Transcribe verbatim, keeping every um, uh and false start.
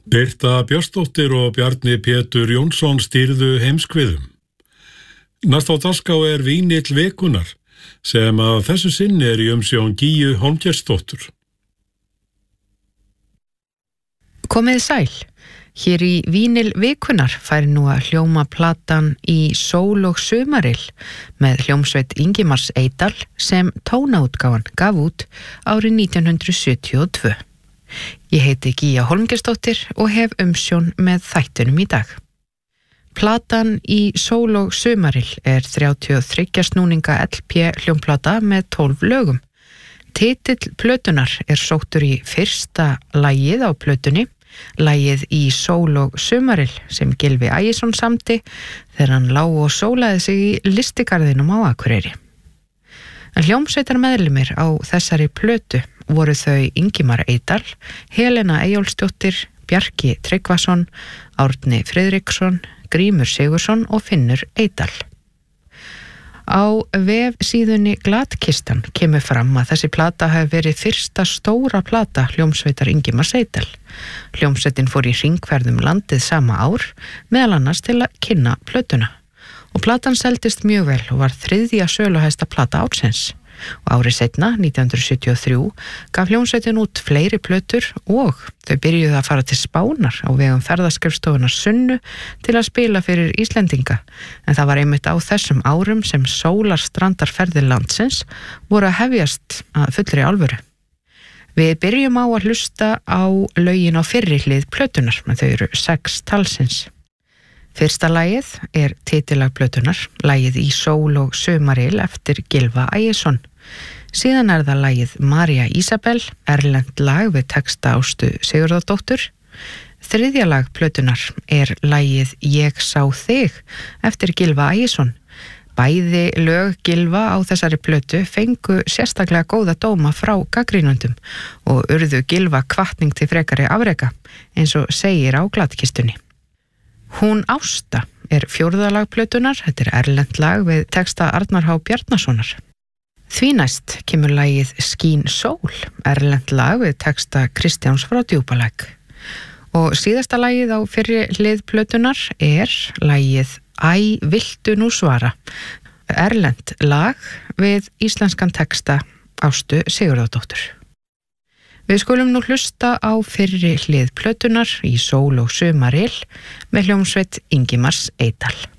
Birta Björnsdóttir og Bjarni Pétur Jónsson stýrðu heimskviðum. Næst á dagskrá er vínill vikunnar sem að þessu sinni er í umsjón Gíu Hólmgeirsdóttur. Komið sæl. Hér í vínill vikunnar fær nú að hljóma platan Í sól og sumarill með hljómsveit Ingimars Eydal sem tónaútgáfan gaf út árið nítján hundruð sjötíu og tvö. Ég heiti Gíja Hólmgeirsdóttir og hef umsjón með þættunum í dag. Platan Í sól og sumarill er þrjátíu og þriggja snúninga L P hljómplata með tólf lögum. Titill plötunar er sóttur í fyrsta lagið á plötunni, lagið Í sól og sumarill sem Gylfi Ægisson samdi þegar hann lá og sólaði sig í listigarðinum á Akureyri. Hljómsveitar meðlimir á þessari plötu voru þau Ingimar Eydal, Helena Eyjólfsdóttir, Bjarki Tryggvason, Árni Friðriksson, Grímur Sigursson og Finnur Eydal. Á vefsíðunni Glatkistan kemur fram að þessi plata hafi verið fyrsta stóra plata hljómsveitar Ingimars Eydal. Hljómsveitin fór í hringferð um landið sama ár, meðal annars til að kynna plötuna. Og platan seldist mjög vel og var þriðja söluhæsta plata ársins. Og árið seinna, nítján hundruð sjötíu og þrjú, gaf hljómsveitin út fleiri plötur og þau byrjuðu að fara til Spánar á vegum ferðaskrifstofunnar Sunnu til að spila fyrir Íslendinga. En það var einmitt á þessum árum sem sólarstrandarferðir landsins voru að hefjast að fullri alvöru. Við byrjum á að hlusta á lögin á fyrri hlið plötunar, en þau eru sex talsins. Fyrsta lagið er titilag plötunar, lagið Í sól og sumarill eftir Gylfa Ægisson. Síðan er það lagið María Ísabel, erlent lag við texta Ástu Sigurðardóttur. Þriðja lag plötunar er lagið Ég sá þig eftir Gylfa Ægisson. Bæði lög Gylfa á þessari plötu fengu sérstaklega góða dóma frá gagnrýnendum og urðu Gylfa hvatning til frekari afreka, eins og segir á Glatkistunni. Hún Ásta er fjórða lag plötunar, þetta er erlent lag við texta Arnar H. Bjarnasonar. Því næst kemur lagið Skín sól, erlent lag við texta Kristjáns frá Djúpalæk. Og síðasta lagið á fyrri hlið plötunar er lagið Æ, viltu nú svara, erlent lag við íslenskan texta Ástu Sigurðardóttur. Við skulum nú hlusta á fyrri hlið plötunar Í sól og sumarill með hljómsveit Ingimars Eydal.